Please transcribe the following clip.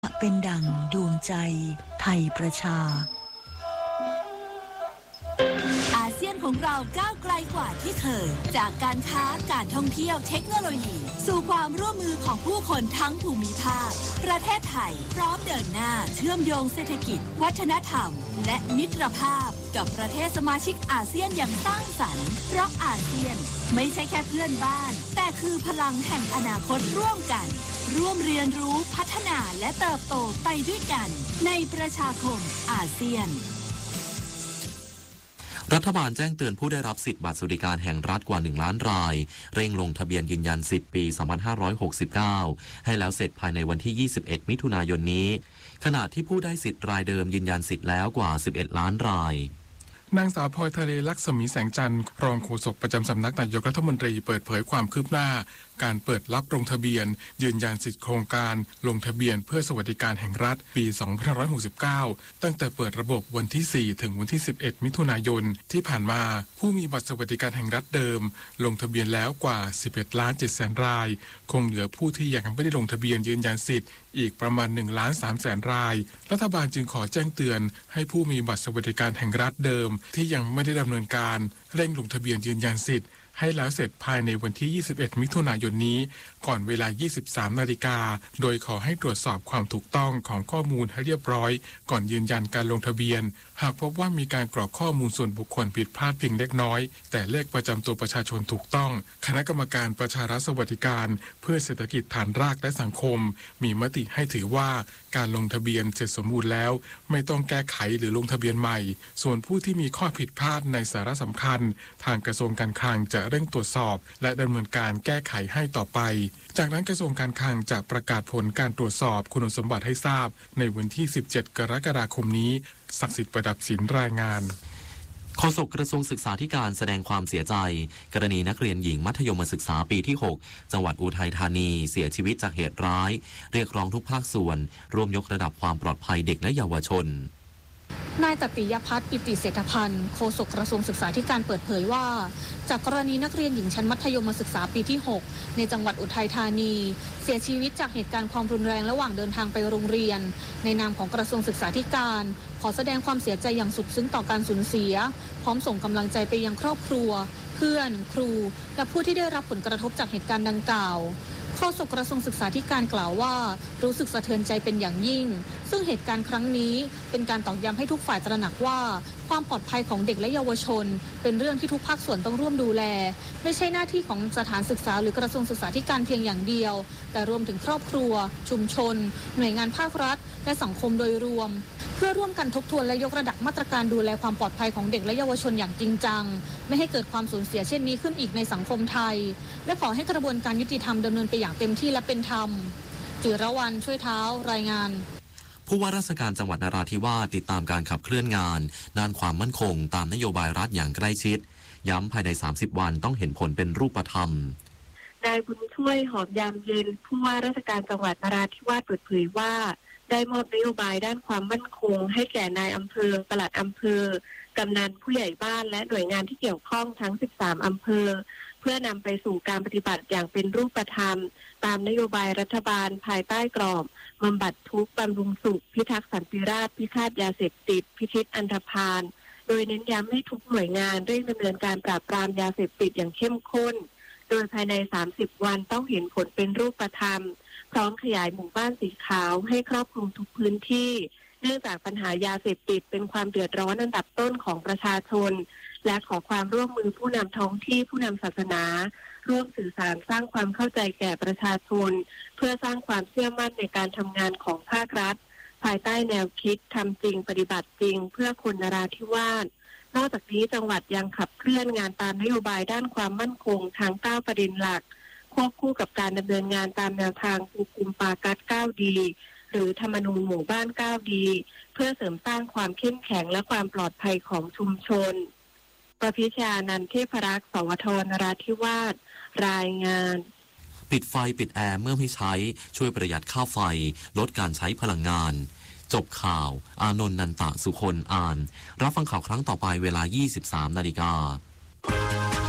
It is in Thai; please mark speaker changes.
Speaker 1: เป็นดั่งดวงใจไทยประชา
Speaker 2: อาเซียนของเราก้าวไกลกว่าที่เคยจากการค้าการท่องเที่ยวเทคโนโลยีสู่ความร่วมมือของผู้คนทั้งภูมิภาคประเทศไทยพร้อมเดินหน้าเชื่อมโยงเศรษฐกิจวัฒนธรรมและมิตรภาพกับประเทศสมาชิกอาเซียนอย่างสร้างสรรค์เพราะอาเซียนไม่ใช่แค่เพื่อนบ้านแต่คือพลังแห่งอนาคตร่วมกันร่วมเรียนรู้พัฒนาและเติบโตไปด้วยกันในประชาคมอาเซียน
Speaker 3: รัฐบาลแจ้งเตือนผู้ได้รับสิทธิบัตรสวัสดิการแห่งรัฐกว่า1 ล้านรายเร่งลงทะเบียนยืนยันสิทธิ์ปี 2569 ให้แล้วเสร็จภายในวันที่ 21 มิถุนายนนี้ขณะที่ผู้ได้สิทธิ์รายเดิมยืนยันสิทธิ์แล้วกว่า 11 ล้านราย
Speaker 4: นางสาวพลอยทะเลลักษมีแสงจันทร์รองโฆษกประจำสำนักนายกรัฐมนตรีเปิดเผยความคืบหน้าการเปิดรับลงทะเบียนยืนยันสิทธิโครงการลงทะเบียนเพื่อสวัสดิการแห่งรัฐปี 2569 ตั้งแต่เปิดระบบวันที่ 4 ถึงวันที่ 11 มิถุนายนที่ผ่านมาผู้มีบัตรสวัสดิการแห่งรัฐเดิมลงทะเบียนแล้วกว่า 11 ล้าน 7 แสนรายคงเหลือผู้ที่ยังไม่ได้ลงทะเบียนยืนยันสิทธิ์อีกประมาณ 1 ล้าน 3 แสนรายรัฐบาลจึงขอแจ้งเตือนให้ผู้มีบัตรสวัสดิการแห่งรัฐเดิมที่ยังไม่ได้ดำเนินการเร่งลงทะเบียนยืนยันสิทธิ์ให้แล้วเสร็จภายในวันที่ 21 มิถุนายนนี้ก่อนเวลา 23 นาฬิกาโดยขอให้ตรวจสอบความถูกต้องของข้อมูลให้เรียบร้อยก่อนยืนยันการลงทะเบียนหากพบว่ามีการกรอกข้อมูลส่วนบุคคลผิดพลาดเพียงเล็กน้อยแต่เลขประจำตัวประชาชนถูกต้องคณะกรรมการประชารัฐสวัสดิการเพื่อเศรษฐกิจฐานรากและสังคมมีมติให้ถือว่าการลงทะเบียนเสร็จสมบูรณ์แล้วไม่ต้องแก้ไขหรือลงทะเบียนใหม่ส่วนผู้ที่มีข้อผิดพลาดในสาระสำคัญทางกระทรวงการคลังจะเร่งตรวจสอบและดำเนินการแก้ไขให้ต่อไปจากนั้นกระทรวงการคลังจะประกาศผลการตรวจสอบคุณสมบัติให้ทราบในวันที่ 17 กรกฎาคมนี้ศักดิ์สิทธิ์ประดับศิลป์รายงาน
Speaker 3: โฆษกกระทรวงศึกษาธิการแสดงความเสียใจกรณีนักเรียนหญิงมัธยมศึกษาปีที่ 6 จังหวัดอุทัยธานีเสียชีวิตจากเหตุร้ายเรียกร้องทุกภาคส่วนร่วมยกระดับความปลอดภัยเด็กและเยาวชน
Speaker 5: นายตติยพัฒน์ปิติเศรษฐพันธ์โฆษกกระทรวงศึกษาธิการเปิดเผยว่าจากกรณีนักเรียนหญิงชั้นมัธยมศึกษาปีที่ 6 ในจังหวัดอุทัยธานีเสียชีวิตจากเหตุการณ์ความรุนแรงระหว่างเดินทางไปโรงเรียนในนามของกระทรวงศึกษาธิการขอแสดงความเสียใจอย่างสุดซึ้งต่อการสูญเสียพร้อมส่งกำลังใจไปยังครอบครัวเพื่อนครูและผู้ที่ได้รับผลกระทบจากเหตุการณ์ดังกล่าวโฆษกกระทรวงศึกษาธิการกล่าวว่ารู้สึกสะเทือนใจเป็นอย่างยิ่งซึ่งเหตุการณ์ครั้งนี้เป็นการตอกย้ำให้ทุกฝ่ายตระหนักว่าความปลอดภัยของเด็กและเยาวชนเป็นเรื่องที่ทุกภาคส่วนต้องร่วมดูแลไม่ใช่หน้าที่ของสถานศึกษาหรือกระทรวงศึกษาธิการเพียงอย่างเดียวแต่รวมถึงครอบครัวชุมชนหน่วยงานภาครัฐและสังคมโดยรวมเพื่อร่วมกันทบทวนและยกระดับมาตรการดูแลความปลอดภัยของเด็กและเยาวชนอย่างจริงจังไม่ให้เกิดความสูญเสียเช่นนี้ขึ้นอีกในสังคมไทยและขอให้กระบวนการยุติธรรมดำเนินไปอย่างเต็มที่และเป็นธรรมจิรวรรณช่วยเท้ารายงาน
Speaker 3: ผู้ว่าราชการจังหวัดนราธิวาสติดตามการขับเคลื่อนงานด้านความมั่นคงตามนโยบายรัฐอย่างใกล้ชิดย้ำภายใน30 วันต้องเห็นผลเป็นรูปธรรม
Speaker 6: นายบุญช่วยหอมยามเย็นผู้ว่าราชการจังหวัดนราธิวาสเปิดเผยว่าได้มอบนโยบายด้านความมั่นคงให้แก่นายอำเภอปลัดอำเภอกำนันผู้ใหญ่บ้านและหน่วยงานที่เกี่ยวข้องทั้ง13อำเภอเพื่อนำไปสู่การปฏิบัติอย่างเป็นรูปธรรมตามนโยบายรัฐบาลภายใต้กรอบบำบัดทุกข์บำรุงสุขพิทักษ์สันติราษฎร์พิฆาตยาเสพติดพิชิตอันธพาลโดยเน้นย้ำให้ทุกหน่วยงานเร่งดำเนินการปราบปรามยาเสพติดอย่างเข้มข้นโดยภายใน30 วันต้องเห็นผลเป็นรูปธรรมพร้อมขยายหมู่บ้านสีขาวให้ครอบคลุมทุกพื้นที่เนื่องจากปัญหายาเสพติดเป็นความเดือดร้อนอันดับต้นของประชาชนและขอความร่วมมือผู้นำท้องที่ผู้นำศาสนาร่วมสื่อสารสร้างความเข้าใจแก่ประชาชนเพื่อสร้างความเชื่อมั่นในการทำงานของภาครัฐภายใต้แนวคิดทำจริงปฏิบัติจริงเพื่อคนนราธิวาสนอกจากนี้จังหวัดยังขับเคลื่อนงานตามนโยบายด้านความมั่นคงทั้ง9ประเด็นหลักควบคู่กับการดำเนินงานตามแนวทางภูคุมปากัด9ดีหรือธรรมนูญหมู่บ้าน9ดีเพื่อเสริมสร้างความเข้มแข็งและความปลอดภัยของชุมชนประพิชานันท์เทพรักษ์สวทนราธิวาสรายงาน
Speaker 3: ปิดไฟปิดแอร์เมื่อไม่ใช้ช่วยประหยัดค่าไฟลดการใช้พลังงานจบข่าวอานนท์นันตะสุคนอ่านรับฟังข่าวครั้งต่อไปเวลา 23 นาฬิกา